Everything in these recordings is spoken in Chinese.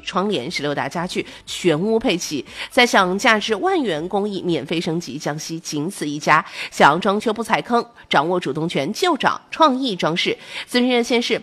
窗帘、16大家具全屋配齐，再享价值万元工艺免费升级，江西仅此一家。想要装修不踩坑，掌握主动权就找创意装饰。咨询热线是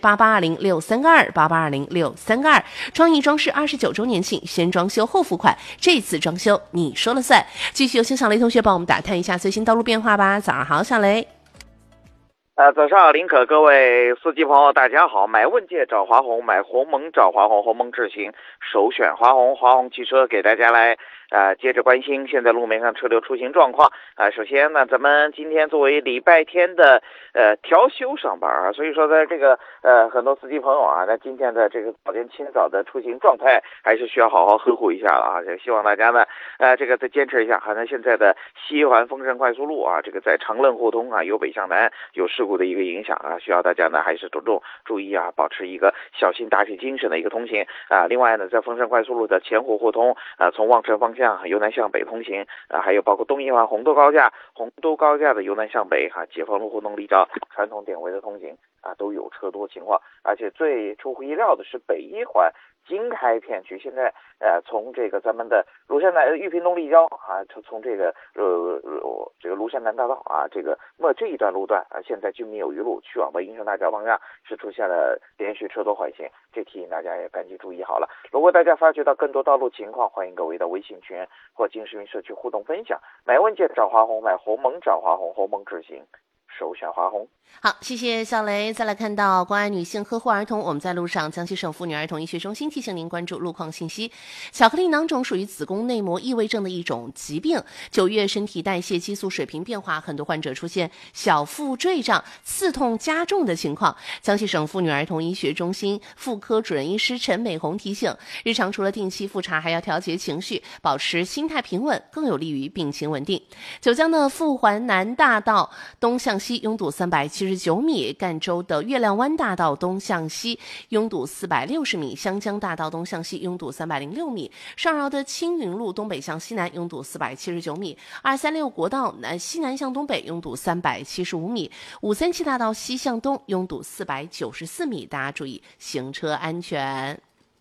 8820632288206322。创意装饰29周年庆，先装修后付款，这次装修你说了算。继续有请小雷同学帮我们打探一下最新道路变化吧。早上好，小雷。 早上好，林可，各位司机朋友，大家好。买问界找华虹，买鸿蒙找华虹，鸿蒙智行首选华虹。华虹汽车给大家来接着关心现在路面上车流出行状况首先呢，咱们今天作为礼拜天的调休上班所以说在这个很多司机朋友那今天的这个早间清早的出行状态还是需要好好呵护一下了希望大家呢这个再坚持一下。好像现在的西环丰盛快速路这个在长乐互通由北向南有事故的一个影响需要大家呢还是着重注意保持一个小心打起精神的一个通行另外呢，在丰盛快速路的前湖互通从望城方向由南向北通行还有包括东一环洪都高架的由南向北解放路互通立交传统点位的通行都有车多情况。而且最出乎意料的是北一环经开片区现在从这个咱们的庐山南玉屏东立交从这个庐山南大道这一段路段现在居民有余路去往的英顺大桥方向是出现了连续车多缓行，这提醒大家也赶紧注意好了。如果大家发觉到更多道路情况，欢迎各位到微信群或经视频社区互动分享。买问界找华虹，买鸿蒙找华虹，鸿蒙智行首选华虹。 好，谢谢小雷。再来看到关爱女性呵护儿童，我们在路上，江西省妇女儿童医学中心提醒您关注路况信息。巧克力囊肿属于子宫内膜异位症的一种疾病，9月身体代谢激素水平变化，很多患者出现小腹坠胀、刺痛加重的情况。江西省妇女儿童医学中心妇科主任医师陈美红提醒，日常除了定期复查，还要调节情绪，保持心态平稳，更有利于病情稳定。九江的富环南大道东向西拥堵379米，赣州的月亮湾大道东向西拥堵460米，湘江大道东向西拥堵306米，上饶的青云路东北向西南拥堵479米，236国道西南向东北拥堵375米，537大道西向东拥堵494米，大家注意行车安全。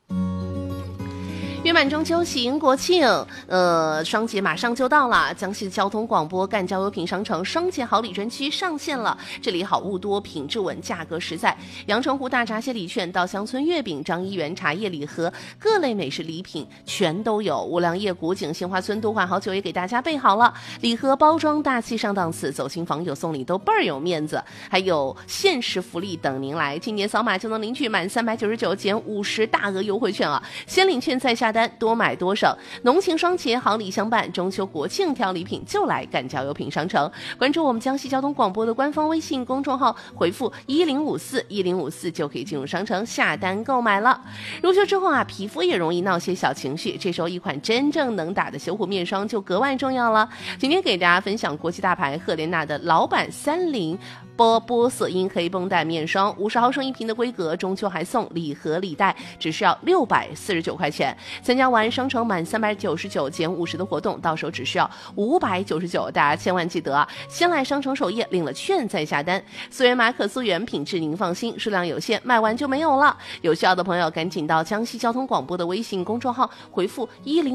约满中秋喜迎国庆，双节马上就到了。江西交通广播赣交优品商城双节好礼专区上线了，这里好物多，品质稳，价格实在。阳澄湖大闸蟹礼券、稻香村月饼、张一元茶叶礼盒，各类美食礼品全都有。五粮液、古井、杏花村都换好酒也给大家备好了，礼盒包装大气上档次，走亲访友送礼都倍儿有面子，还有限时福利等您来。今年扫码就能领取满399减50大额优惠券先领券再下单，多买多省。浓情双节好礼相伴，中秋国庆挑礼品就来赣交优品商城。关注我们江西交通广播的官方微信公众号，回复1054就可以进入商城下单购买了。入秋之后皮肤也容易闹些小情绪，这时候一款真正能打的修护面霜就格外重要了。今天给大家分享国际大牌赫莲娜的老版30玻色因黑绷带面霜，50毫升一瓶的规格，中秋还送礼盒礼袋，只需要649块钱。参加完商城满399减50的活动，到手只需要599，大家千万记得先来商城首页领了券再下单。素源玛可素源，品质您放心，数量有限，卖完就没有了。有需要的朋友赶紧到江西交通广播的微信公众号回复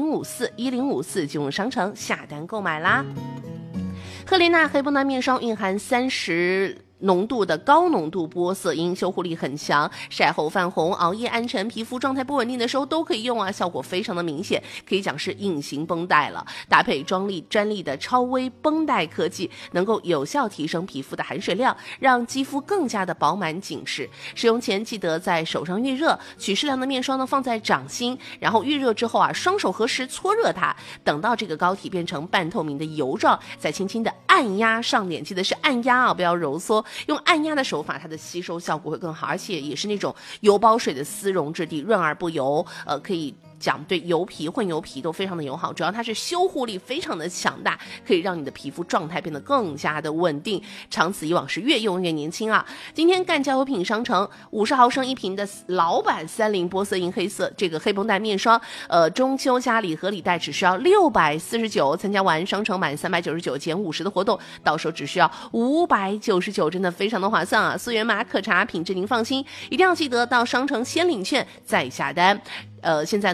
1054进入商城下单购买啦。赫莲娜黑绷带面霜蕴含30浓度的高浓度玻色因，修护力很强，晒后泛红、熬夜暗沉、皮肤状态不稳定的时候都可以用效果非常的明显，可以讲是隐形绷带了。搭配专利的超微绷带科技，能够有效提升皮肤的含水量，让肌肤更加的饱满紧实。使用前记得在手上预热，取适量的面霜呢放在掌心，然后预热之后双手合十搓热它，等到这个膏体变成半透明的油状，再轻轻的按压上脸，记得是按压不要揉搓。用按压的手法，它的吸收效果会更好，而且也是那种油包水的丝绒质地，润而不油，可以讲对油皮、混油皮都非常的友好，主要它是修护力非常的强大，可以让你的皮肤状态变得更加的稳定，长此以往是越用越年轻今天赣交优品商城50毫升一瓶的老版30玻色因黑色这个黑绷带面霜，中秋加礼盒礼袋只需要649，参加完商城满399减50的活动，到手只需要599，真的非常的划算素源玛可茶，品质您放心，一定要记得到商城先领券再下单。现在